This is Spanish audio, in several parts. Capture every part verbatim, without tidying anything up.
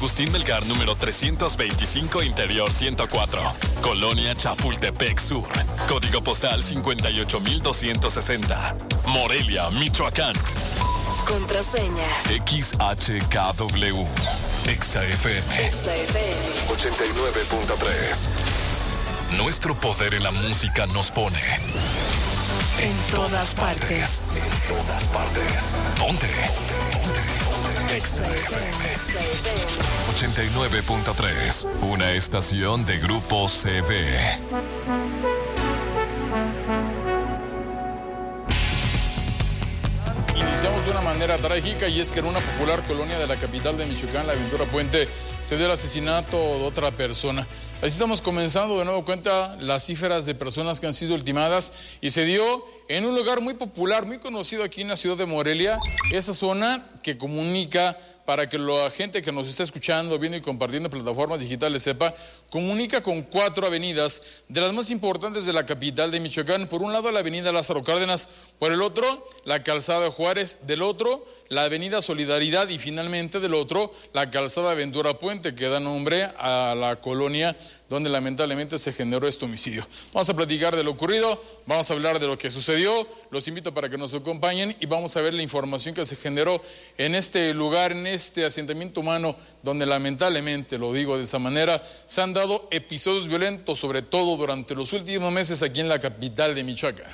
Agustín Melgar, número trescientos veinticinco, Interior ciento cuatro. Colonia Chapultepec Sur. Código postal cincuenta y ocho mil doscientos sesenta. Morelia, Michoacán. Contraseña X H K W. Exa F M. Exa F M ochenta y nueve punto tres. Nuestro poder en la música nos pone en todas partes. En todas partes. Ponte. Exa F M ochenta y nueve punto tres. Una estación de Grupo C V. Iniciamos de una manera trágica, y es que en una popular colonia de la capital de Michoacán, la Ventura Puente, se dio el asesinato de otra persona. Así estamos comenzando de nuevo cuenta las cifras de personas que han sido ultimadas, y se dio en un lugar muy popular, muy conocido aquí en la ciudad de Morelia, esa zona que comunica, para que la gente que nos está escuchando, viendo y compartiendo en plataformas digitales sepa, comunica con cuatro avenidas de las más importantes de la capital de Michoacán. Por un lado, la avenida Lázaro Cárdenas, por el otro, la calzada Juárez, del otro, la avenida Solidaridad, y finalmente del otro, la calzada Ventura Puente, que da nombre a la colonia donde lamentablemente se generó este homicidio. Vamos a platicar de lo ocurrido, vamos a hablar de lo que sucedió, los invito para que nos acompañen y vamos a ver la información que se generó en este lugar, en este asentamiento humano, donde lamentablemente, lo digo de esa manera, se han dado episodios violentos, sobre todo durante los últimos meses aquí en la capital de Michoacán.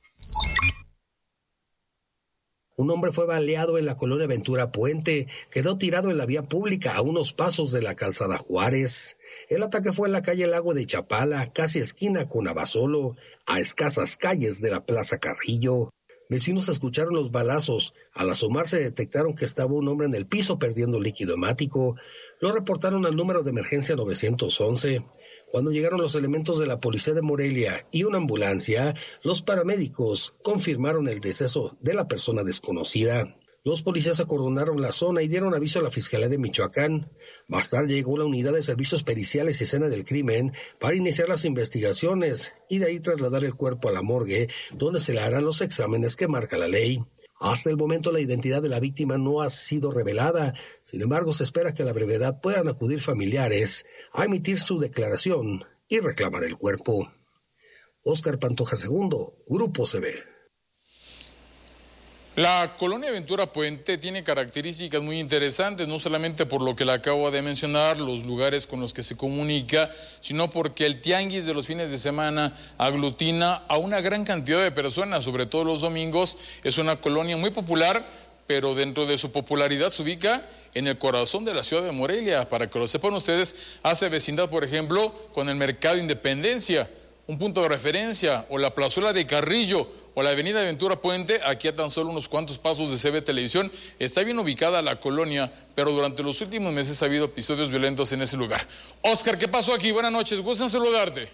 Un hombre fue baleado en la colonia Ventura Puente, quedó tirado en la vía pública a unos pasos de la calzada Juárez. El ataque fue en la calle Lago de Chapala, casi esquina con Abasolo, a escasas calles de la Plaza Carrillo. Vecinos escucharon los balazos. Al asomarse detectaron que estaba un hombre en el piso perdiendo líquido hemático. Lo reportaron al número de emergencia nueve once. Cuando llegaron los elementos de la policía de Morelia y una ambulancia, los paramédicos confirmaron el deceso de la persona desconocida. Los policías acordonaron la zona y dieron aviso a la Fiscalía de Michoacán. Más tarde llegó la unidad de servicios periciales y escena del crimen para iniciar las investigaciones y de ahí trasladar el cuerpo a la morgue, donde se le harán los exámenes que marca la ley. Hasta el momento la identidad de la víctima no ha sido revelada. Sin embargo, se espera que a la brevedad puedan acudir familiares a emitir su declaración y reclamar el cuerpo. Óscar Pantoja segundo, Grupo C V. La colonia Ventura Puente tiene características muy interesantes, no solamente por lo que le acabo de mencionar, los lugares con los que se comunica, sino porque el tianguis de los fines de semana aglutina a una gran cantidad de personas, sobre todo los domingos. Es una colonia muy popular, pero dentro de su popularidad se ubica en el corazón de la ciudad de Morelia. Para que lo sepan ustedes, hace vecindad, por ejemplo, con el Mercado Independencia, un punto de referencia, o la plazuela de Carrillo, o la avenida Ventura Puente, aquí a tan solo unos cuantos pasos de C V Televisión. Está bien ubicada la colonia, pero durante los últimos meses ha habido episodios violentos en ese lugar. Óscar, ¿qué pasó aquí? Buenas noches, gusto en saludarte.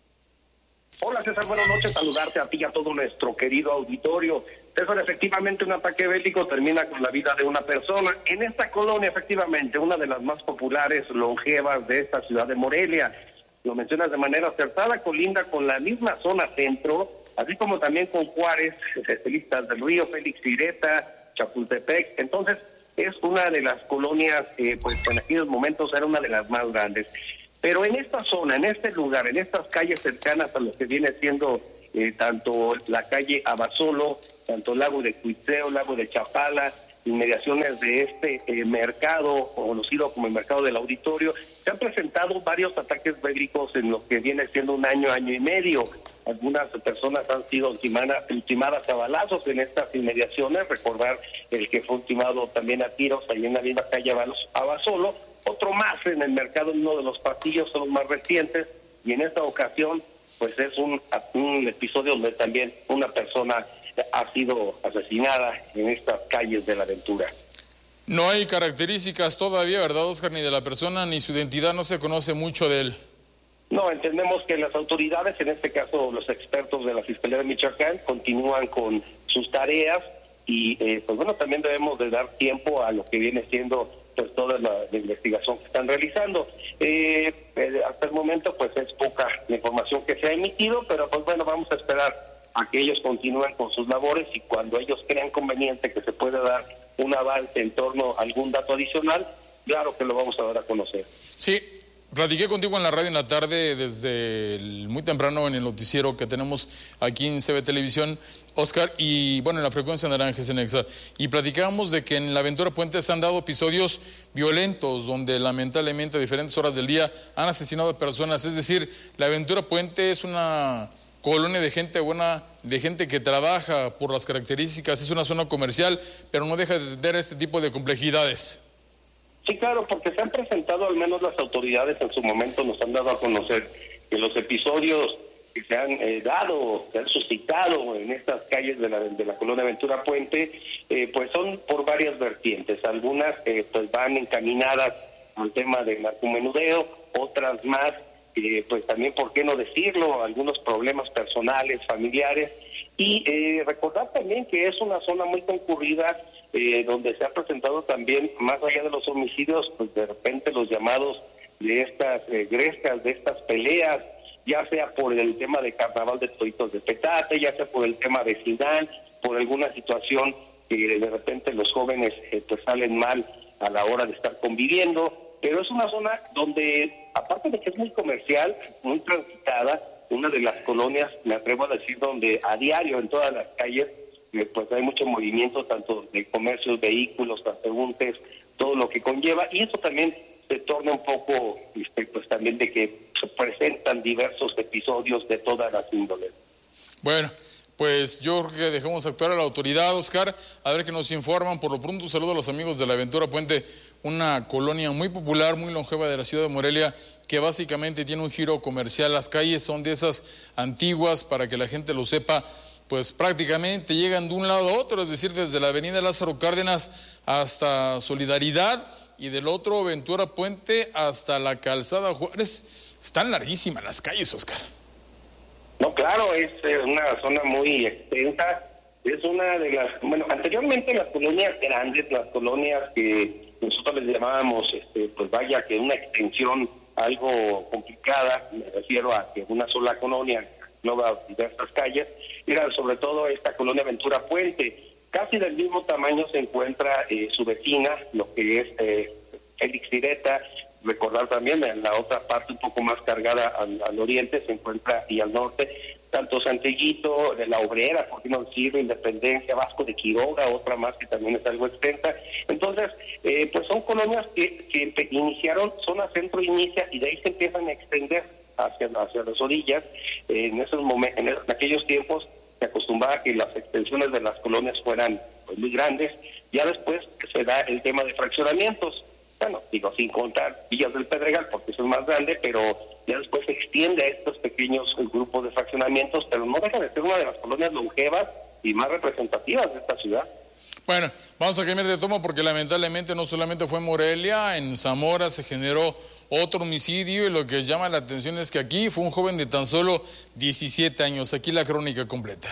Hola César, buenas noches, saludarte a ti y a todo nuestro querido auditorio. César, efectivamente un ataque bélico termina con la vida de una persona. En esta colonia, efectivamente, una de las más populares, longevas de esta ciudad de Morelia. Lo mencionas de manera acertada, colinda con la misma zona centro, así como también con Juárez, Celistas del Río, Félix Ireta, Chapultepec. Entonces, es una de las colonias, eh, pues en aquellos momentos era una de las más grandes. Pero en esta zona, en este lugar, en estas calles cercanas a lo que viene siendo eh, tanto la calle Abasolo, tanto Lago de Cuitzeo, Lago de Chapala, inmediaciones de este eh, mercado, conocido como el mercado del auditorio, se han presentado varios ataques bélicos en lo que viene siendo un año, año y medio. Algunas personas han sido ultimadas, ultimadas a balazos en estas inmediaciones. Recordar el que fue ultimado también a tiros ahí en la misma calle Abasolo. Otro más en el mercado, en uno de los pasillos, son los más recientes. Y en esta ocasión, pues es un, un episodio donde también una persona ha sido asesinada en estas calles de la Ventura. No hay características todavía, ¿verdad, Óscar? Ni de la persona, ni su identidad, no se conoce mucho de él. No, entendemos que las autoridades, en este caso los expertos de la Fiscalía de Michoacán, continúan con sus tareas y, eh, pues bueno, también debemos de dar tiempo a lo que viene siendo pues toda la, la investigación que están realizando. Eh, eh, hasta el momento, pues es poca la información que se ha emitido, pero pues bueno, vamos a esperar a que ellos continúen con sus labores y cuando ellos crean conveniente que se pueda dar un avance en torno a algún dato adicional, claro que lo vamos a dar a conocer. Sí, platiqué contigo en la radio en la tarde, desde el, muy temprano en el noticiero que tenemos aquí en C B Televisión, Oscar, y bueno, en la frecuencia naranja en Exa, y platicábamos de que en la Aventura Puente se han dado episodios violentos, donde lamentablemente a diferentes horas del día han asesinado a personas. Es decir, la Aventura Puente es una colonia de gente buena, de gente que trabaja por las características, es una zona comercial, pero no deja de tener este tipo de complejidades. Sí, claro, porque se han presentado, al menos las autoridades en su momento nos han dado a conocer que los episodios que se han eh, dado, se han suscitado en estas calles de la, de la colonia Aventura Puente, eh, pues son por varias vertientes. Algunas eh, pues van encaminadas al tema del narcomenudeo, otras más, eh, pues también, ¿por qué no decirlo?, algunos problemas personales, familiares, y eh, recordar también que es una zona muy concurrida, eh, donde se ha presentado también, más allá de los homicidios, pues de repente los llamados de estas eh, grescas, de estas peleas, ya sea por el tema de carnaval de Toditos de Petate, ya sea por el tema vecinal, por alguna situación que de repente los jóvenes eh, pues salen mal a la hora de estar conviviendo, pero es una zona donde, aparte de que es muy comercial, muy transitada, una de las colonias, me atrevo a decir, donde a diario en todas las calles, eh, pues hay mucho movimiento, tanto de comercios, vehículos, transeúntes, todo lo que conlleva, y eso también se torna un poco, este, pues también de que se presentan diversos episodios de todas las índoles. Bueno, pues yo creo que dejamos actuar a la autoridad, Oscar, a ver qué nos informan. Por lo pronto, un saludo a los amigos de la Aventura Puente, una colonia muy popular, muy longeva de la ciudad de Morelia, que básicamente tiene un giro comercial. Las calles son de esas antiguas, para que la gente lo sepa, pues prácticamente llegan de un lado a otro, es decir, desde la avenida Lázaro Cárdenas hasta Solidaridad, y del otro Aventura Puente hasta la Calzada Juárez. Están larguísimas las calles, Oscar. No, claro, es eh, una zona muy extensa, es una de las, bueno, anteriormente las colonias grandes, las colonias que nosotros les llamábamos, este, pues vaya, que una extensión algo complicada, me refiero a que una sola colonia no va a diversas calles, era sobre todo esta colonia Aventura Puente. Casi del mismo tamaño se encuentra eh, su vecina, lo que es eh, Félix Ireta. Recordar también en la otra parte un poco más cargada al, al oriente se encuentra, y al norte, tanto Santillito, de la Obrera, por qué no decirlo, Independencia, Vasco de Quiroga, otra más que también es algo extensa. Entonces, eh, pues son colonias que, que iniciaron, zona centro inicia, y de ahí se empiezan a extender hacia, hacia las orillas. Eh, en esos momentos, en, en aquellos tiempos, se acostumbraba a que las extensiones de las colonias fueran pues, muy grandes. Ya después se da el tema de fraccionamientos, bueno, digo, sin contar Villas del Pedregal, porque eso es más grande, pero ya después se extiende a estos pequeños grupos de fraccionamientos, pero no deja de ser una de las colonias longevas y más representativas de esta ciudad. Bueno, vamos a cambiar de toma, porque lamentablemente no solamente fue en Morelia, en Zamora se generó otro homicidio, y lo que llama la atención es que aquí fue un joven de tan solo diecisiete años. Aquí la crónica completa.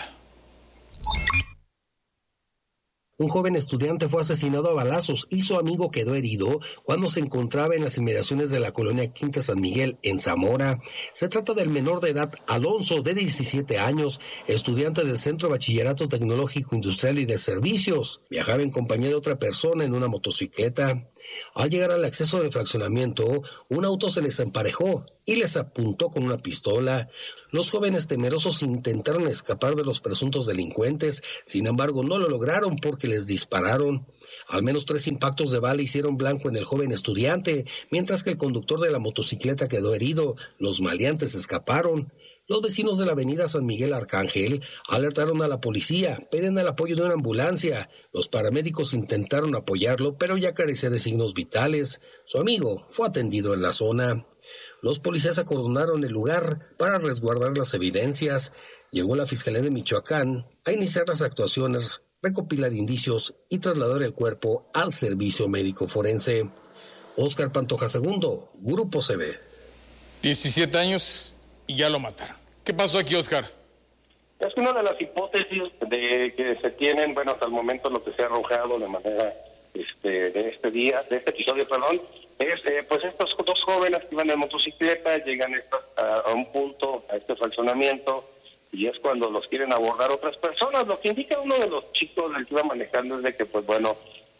Un joven estudiante fue asesinado a balazos y su amigo quedó herido cuando se encontraba en las inmediaciones de la colonia Quinta San Miguel, en Zamora. Se trata del menor de edad Alonso, de diecisiete años, estudiante del Centro de Bachillerato Tecnológico Industrial y de Servicios. Viajaba en compañía de otra persona en una motocicleta. Al llegar al acceso del fraccionamiento, un auto se les emparejó y les apuntó con una pistola. Los jóvenes temerosos intentaron escapar de los presuntos delincuentes, sin embargo no lo lograron porque les dispararon. Al menos tres impactos de bala hicieron blanco en el joven estudiante, mientras que el conductor de la motocicleta quedó herido. Los maleantes escaparon. Los vecinos de la avenida San Miguel Arcángel alertaron a la policía, pedían el apoyo de una ambulancia. Los paramédicos intentaron apoyarlo, pero ya carecía de signos vitales. Su amigo fue atendido en la zona. Los policías acordonaron el lugar para resguardar las evidencias. Llegó la Fiscalía de Michoacán a iniciar las actuaciones, recopilar indicios y trasladar el cuerpo al servicio médico forense. Óscar Pantoja segundo, Grupo C B. diecisiete años y ya lo mataron. ¿Qué pasó aquí, Óscar? Es una de las hipótesis de que se tienen, bueno, hasta el momento lo que se ha arrojado de manera este, de este día, de este episodio, perdón, es eh, pues estos dos jóvenes que iban en motocicleta, llegan estos, a, a un punto, a este fraccionamiento, y es cuando los quieren abordar otras personas. Lo que indica uno de los chicos del que iba manejando es de que, pues bueno,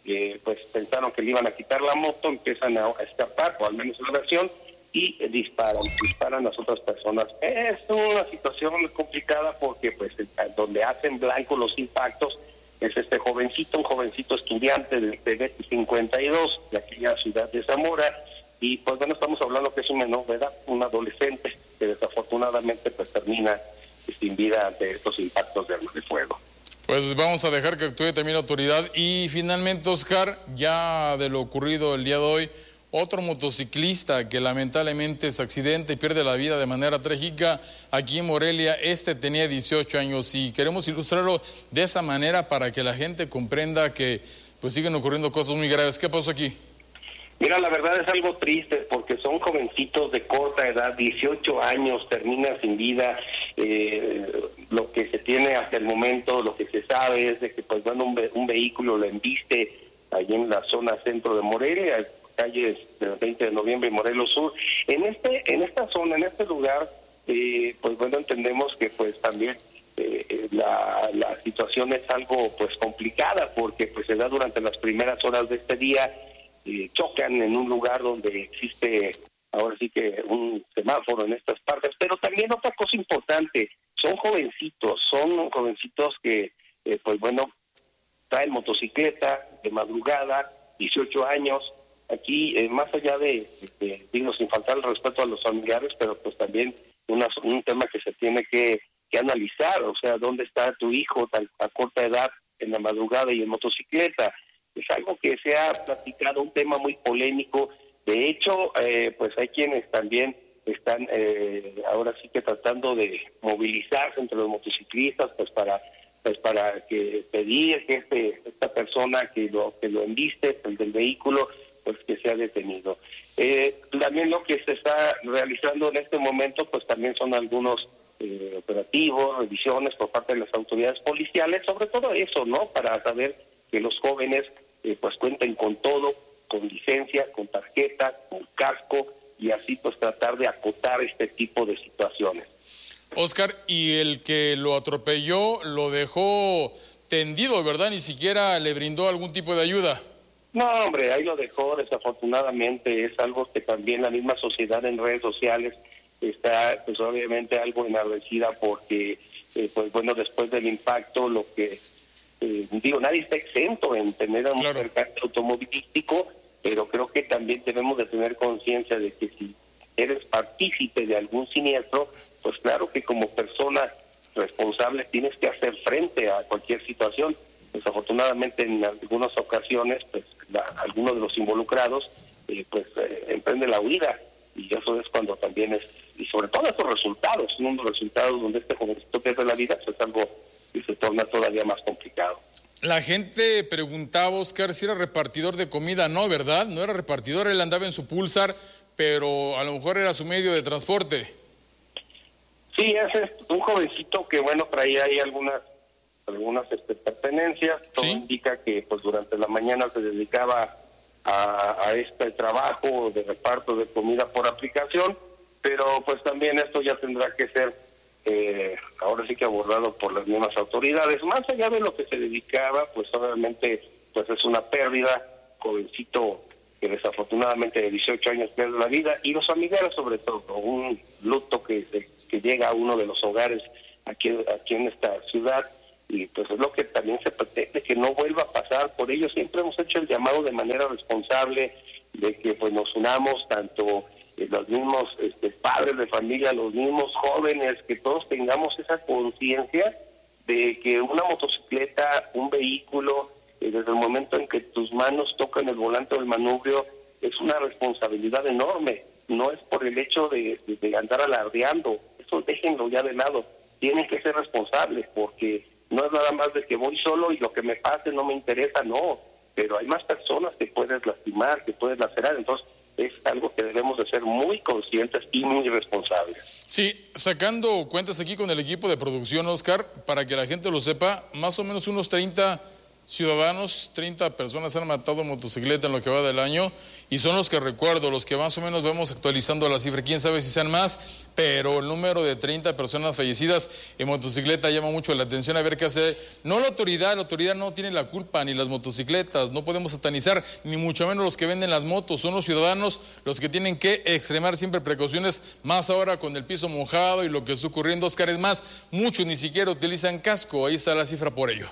eh, pues pensaron que le iban a quitar la moto, empiezan a escapar, o al menos la versión, y eh, disparan, disparan a las otras personas. Es una situación complicada porque pues donde hacen blanco los impactos es este jovencito, un jovencito estudiante de, de cincuenta y dos de aquella ciudad de Zamora, y pues bueno, estamos hablando que es un menor de edad, un adolescente que desafortunadamente pues termina sin vida ante estos impactos de arma de fuego. Pues vamos a dejar que actúe también la autoridad. Y finalmente, Oscar, ya de lo ocurrido el día de hoy, otro motociclista que lamentablemente se accidenta y pierde la vida de manera trágica aquí en Morelia. Este tenía dieciocho años y queremos ilustrarlo de esa manera para que la gente comprenda que pues siguen ocurriendo cosas muy graves. ¿Qué pasó aquí? Mira, la verdad es algo triste porque son jovencitos de corta edad, dieciocho años, terminan sin vida. Eh, lo que se tiene hasta el momento, lo que se sabe es de que pues bueno, un, ve un vehículo lo embiste allí en la zona centro de Morelia, calles del veinte de noviembre y Morelos Sur. En este, en esta zona, en este lugar, eh, pues bueno, entendemos que pues también eh, la, la situación es algo pues complicada porque pues se da durante las primeras horas de este día. Eh, chocan en un lugar donde existe ahora sí que un semáforo en estas partes, pero también otra cosa importante, son jovencitos, son jovencitos que eh, pues bueno, traen motocicleta de madrugada, dieciocho años, aquí eh, más allá de, de, digo, sin faltar el respeto a los familiares, pero pues también una, un tema que se tiene que, que analizar, o sea, ¿dónde está tu hijo tan, a corta edad en la madrugada y en motocicleta? Es algo que se ha platicado, un tema muy polémico. De hecho, eh, pues hay quienes también están eh, ahora sí que tratando de movilizarse entre los motociclistas, pues para pues para que pedir que este esta persona que lo que lo embiste, el del vehículo, pues que sea detenido. Eh, también lo que se está realizando en este momento, pues también son algunos eh, operativos, revisiones por parte de las autoridades policiales, sobre todo eso, ¿no? Para saber que los jóvenes eh, pues cuenten con todo, con licencia, con tarjeta, con casco, y así pues tratar de acotar este tipo de situaciones. Oscar, y el que lo atropelló lo dejó tendido, ¿verdad? Ni siquiera le brindó algún tipo de ayuda. No, hombre, ahí lo dejó, desafortunadamente. Es algo que también la misma sociedad en redes sociales está pues obviamente algo enardecida porque eh, pues bueno, después del impacto lo que Eh, digo, nadie está exento en tener un claro. percance automovilístico, pero creo que también debemos de tener conciencia de que si eres partícipe de algún siniestro, pues claro que como persona responsable tienes que hacer frente a cualquier situación. Desafortunadamente en algunas ocasiones, pues la, algunos de los involucrados, eh, pues eh, emprende la huida, y eso es cuando también es, y sobre todo estos resultados, unos resultados donde este jovencito pierde la vida, pues es algo y se torna todavía más complicado. La gente preguntaba, Oscar, si era repartidor de comida. No, ¿verdad? No era repartidor, él andaba en su Pulsar, pero a lo mejor era su medio de transporte. Sí, es un jovencito que, bueno, traía ahí algunas algunas este, pertenencias. Todo ¿sí? indica que pues durante la mañana se dedicaba a, a este trabajo de reparto de comida por aplicación, pero pues también esto ya tendrá que ser Eh, ahora sí que abordado por las mismas autoridades. Más allá de lo que se dedicaba, pues obviamente pues es una pérdida, jovencito que desafortunadamente de dieciocho años pierde la vida, y los familiares sobre todo, un luto que, que llega a uno de los hogares aquí, aquí en esta ciudad, y pues es lo que también se pretende, que no vuelva a pasar. Por ello siempre hemos hecho el llamado de manera responsable de que pues nos unamos tanto los mismos este, padres de familia, los mismos jóvenes, que todos tengamos esa conciencia de que una motocicleta, un vehículo, eh, desde el momento en que tus manos tocan el volante o el manubrio, es una responsabilidad enorme. No es por el hecho de, de, de andar alardeando, eso déjenlo ya de lado. Tienen que ser responsables, porque no es nada más de que voy solo y lo que me pase no me interesa, no. Pero hay más personas que puedes lastimar, que puedes lacerar, entonces es algo que debemos de ser muy conscientes y muy responsables. Sí, sacando cuentas aquí con el equipo de producción, Oscar, para que la gente lo sepa, más o menos unos treinta ciudadanos, treinta personas han matado en motocicleta en lo que va del año y son los que recuerdo, los que más o menos vamos actualizando la cifra, quién sabe si sean más, pero el número de treinta personas fallecidas en motocicleta llama mucho la atención a ver qué hace, no la autoridad, la autoridad no tiene la culpa, ni las motocicletas, no podemos satanizar, ni mucho menos los que venden las motos, son los ciudadanos los que tienen que extremar siempre precauciones, más ahora con el piso mojado y lo que está ocurriendo, Oscar, es más, muchos ni siquiera utilizan casco, ahí está la cifra por ello.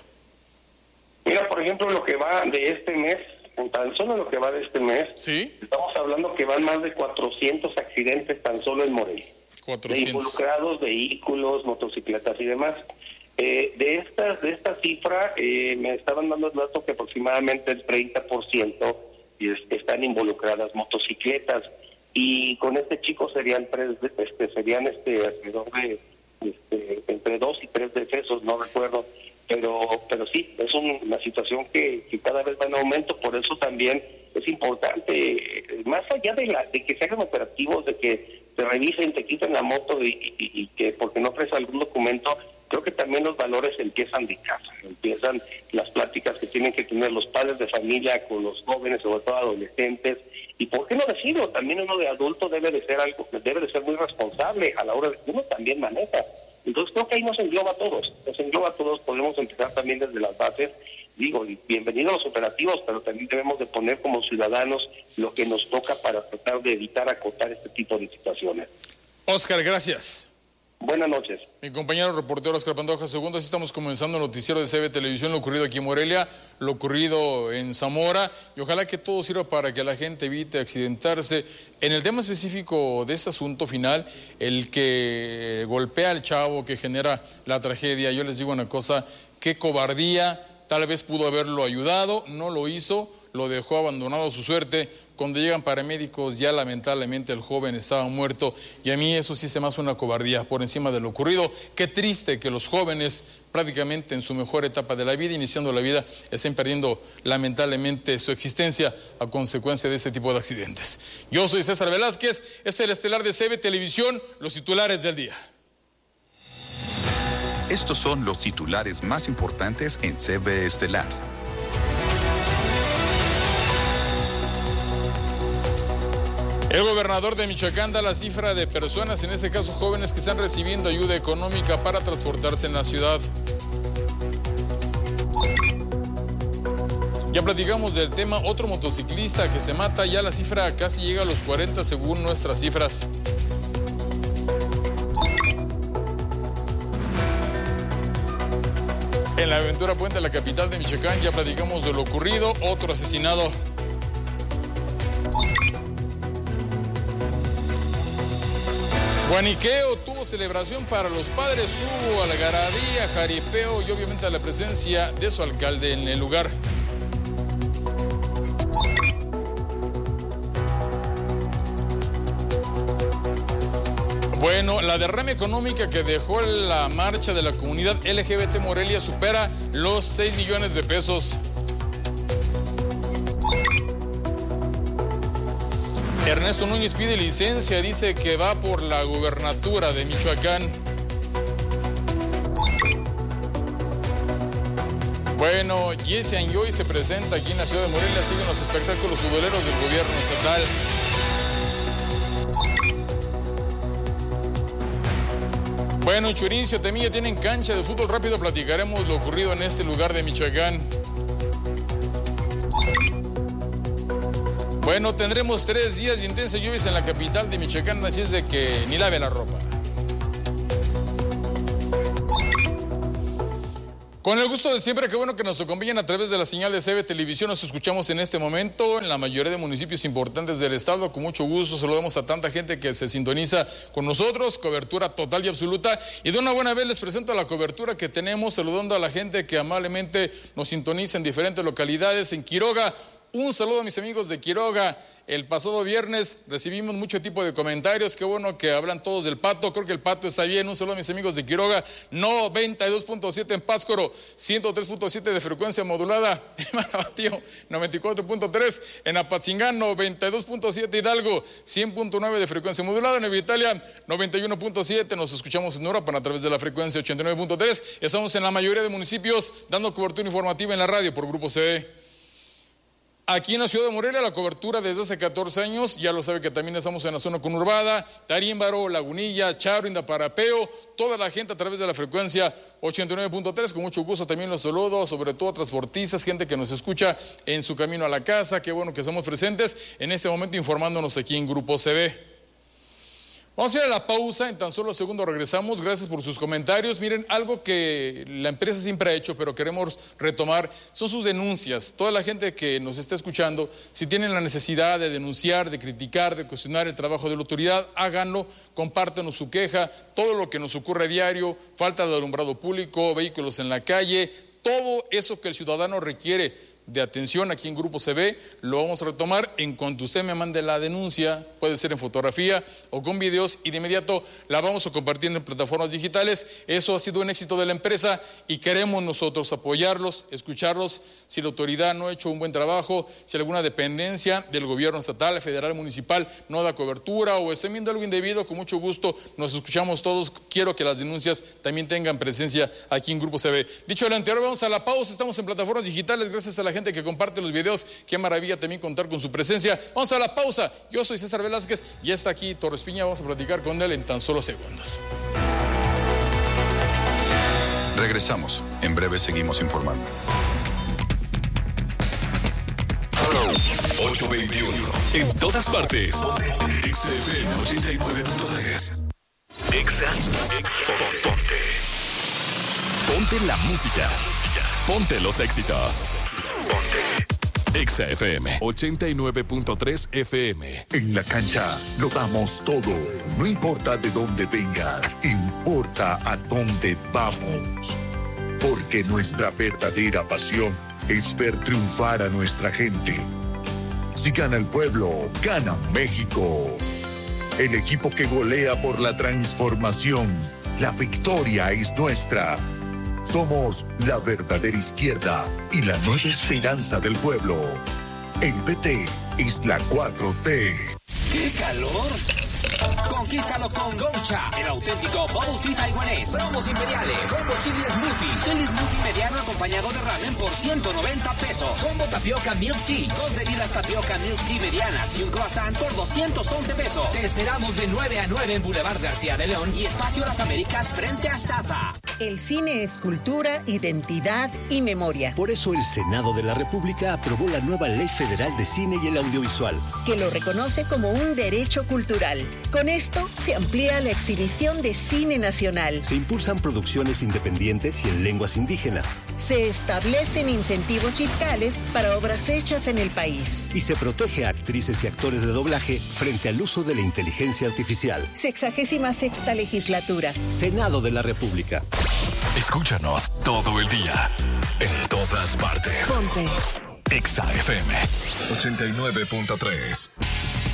Mira, por ejemplo, lo que va de este mes, en tan solo lo que va de este mes, ¿sí? Estamos hablando que van más de cuatrocientos accidentes tan solo en Morelia. cuatrocientos. De involucrados, vehículos, motocicletas y demás. Eh, de esta, de esta cifra, eh, me estaban dando el dato que aproximadamente el treinta por ciento están involucradas motocicletas. Y con este chico serían tres, este, serían este, alrededor de, este, entre dos y tres decesos, no recuerdo. Pero pero sí, es un, una situación que, que cada vez va en aumento, por eso también es importante, más allá de la de que se hagan operativos, de que te revisen, te quiten la moto y, y, y que porque no traes algún documento, creo que también los valores empiezan de casa, empiezan las pláticas que tienen que tener los padres de familia con los jóvenes, sobre todo adolescentes, y por qué no decirlo, también uno de adulto debe de ser algo, debe de ser muy responsable a la hora de que uno también maneja. Entonces creo que ahí nos engloba a todos, nos engloba a todos, podemos empezar también desde las bases, digo, bienvenidos a los operativos, pero también debemos de poner como ciudadanos lo que nos toca para tratar de evitar acotar este tipo de situaciones. Oscar, gracias. Buenas noches. Mi compañero reportero Oscar Pantoja Segundo, así estamos comenzando el noticiero de C B Televisión, lo ocurrido aquí en Morelia, lo ocurrido en Zamora, y ojalá que todo sirva para que la gente evite accidentarse. En el tema específico de este asunto final, el que golpea al chavo, que genera la tragedia, yo les digo una cosa, qué cobardía, tal vez pudo haberlo ayudado, no lo hizo, lo dejó abandonado a su suerte. Cuando llegan paramédicos ya lamentablemente el joven estaba muerto y a mí eso sí se me hace una cobardía por encima de lo ocurrido. Qué triste que los jóvenes prácticamente en su mejor etapa de la vida, iniciando la vida, estén perdiendo lamentablemente su existencia a consecuencia de este tipo de accidentes. Yo soy César Velázquez, es el estelar de C B Televisión, los titulares del día. Estos son los titulares más importantes en C B Estelar. El gobernador de Michoacán da la cifra de personas, en este caso jóvenes, que están recibiendo ayuda económica para transportarse en la ciudad. Ya platicamos del tema, otro motociclista que se mata, ya la cifra casi llega a los cuarenta según nuestras cifras. En la Aventura Puente, la capital de Michoacán, ya platicamos de lo ocurrido, otro asesinado. Guaniqueo tuvo celebración para los padres, hubo algarabía, jaripeo y obviamente la presencia de su alcalde en el lugar. Bueno, la derrama económica que dejó la marcha de la comunidad L G B T Morelia supera los seis millones de pesos. Ernesto Núñez pide licencia, dice que va por la gubernatura de Michoacán. Bueno, Jesse Anjoy se presenta aquí en la ciudad de Morelia, siguen los espectáculos futboleros del gobierno estatal. Bueno, en Churincio, Temilla tienen cancha de fútbol rápido, platicaremos lo ocurrido en este lugar de Michoacán. Bueno, tendremos tres días de intensas lluvias en la capital de Michoacán, así es de que ni lave la ropa. Con el gusto de siempre, qué bueno que nos acompañen a través de la señal de C B Televisión. Nos escuchamos en este momento en la mayoría de municipios importantes del estado. Con mucho gusto saludamos a tanta gente que se sintoniza con nosotros. Cobertura total y absoluta. Y de una buena vez les presento la cobertura que tenemos, saludando a la gente que amablemente nos sintoniza en diferentes localidades. En Quiroga, Un saludo a mis amigos de Quiroga. El pasado viernes recibimos mucho tipo de comentarios. Qué bueno que hablan todos del Pato. Creo que el Pato está bien. Un saludo a mis amigos de Quiroga. noventa y dos punto siete en Pátzcuaro, ciento tres punto siete de frecuencia modulada. En Marabatío, noventa y cuatro punto tres. En Apatzingán, noventa y dos punto siete. Hidalgo, cien punto nueve de frecuencia modulada. En Nueva Italia, noventa y uno punto siete. Nos escuchamos en Uruapan a través de la frecuencia ochenta y nueve punto tres. Estamos en la mayoría de municipios dando cobertura informativa en la radio por Grupo C E. Aquí en la ciudad de Morelia, la cobertura desde hace catorce años, ya lo sabe que también estamos en la zona conurbada, Tarímbaro, Lagunilla, Charo, Indaparapeo, toda la gente a través de la frecuencia ochenta y nueve punto tres, con mucho gusto también los saludo, sobre todo transportistas, gente que nos escucha en su camino a la casa, qué bueno que estamos presentes en este momento informándonos aquí en Grupo C B. Vamos a ir a la pausa, en tan solo segundos regresamos, gracias por sus comentarios. Miren, algo que la empresa siempre ha hecho, pero queremos retomar, son sus denuncias. Toda la gente que nos está escuchando, si tienen la necesidad de denunciar, de criticar, de cuestionar el trabajo de la autoridad, háganlo, compártanos su queja, todo lo que nos ocurre a diario, falta de alumbrado público, vehículos en la calle, todo eso que el ciudadano requiere de atención aquí en Grupo C B, lo vamos a retomar en cuanto usted me mande la denuncia, puede ser en fotografía o con videos, y de inmediato la vamos a compartir en plataformas digitales. Eso ha sido un éxito de la empresa y queremos nosotros apoyarlos, escucharlos. Si la autoridad no ha hecho un buen trabajo, si alguna dependencia del gobierno estatal, federal, municipal no da cobertura o estén viendo algo indebido, con mucho gusto nos escuchamos todos. Quiero que las denuncias también tengan presencia aquí en Grupo C B. Dicho lo anterior, vamos a la pausa. Estamos en plataformas digitales gracias a la gente que comparte los videos. Qué maravilla también contar con su presencia. Vamos a la pausa. Yo soy César Velázquez, ya está aquí Torres Piña, vamos a platicar con él en tan solo segundos. Regresamos, en breve seguimos informando. ocho veintiuno, en todas partes. X F M ochenta y nueve punto tres. Exa, ponte. Ponte la música. Ponte los éxitos. Ponte Exa F M ochenta y nueve punto tres F M. En la cancha lo damos todo. No importa de dónde vengas, importa a dónde vamos. Porque nuestra verdadera pasión es ver triunfar a nuestra gente. Si gana el pueblo, gana México. El equipo que golea por la transformación. La victoria es nuestra. Somos la verdadera izquierda y la nueva esperanza del pueblo. El P T es la cuatro T. ¡Qué calor! Conquístalo con Gongcha, el auténtico bubble tea taiwanés. Promos imperiales. Combo chili smoothie. Chili smoothie mediano acompañado de ramen por ciento noventa pesos. Combo tapioca milk tea. Dos bebidas tapioca milk tea medianas y un croissant por doscientos once pesos. Te esperamos de nueve a nueve en Boulevard García de León y Espacio Las Américas frente a Shaza. El cine es cultura, identidad y memoria. Por eso el Senado de la República aprobó la nueva Ley Federal de Cine y el Audiovisual, que lo reconoce como un derecho cultural. Con esto se amplía la exhibición de cine nacional. Se impulsan producciones independientes y en lenguas indígenas. Se establecen incentivos fiscales para obras hechas en el país. Y se protege a actrices y actores de doblaje frente al uso de la inteligencia artificial. Sexagésima sexta legislatura. Senado de la República. Escúchanos todo el día, en todas partes. Ponte Exa F M ochenta y nueve punto tres.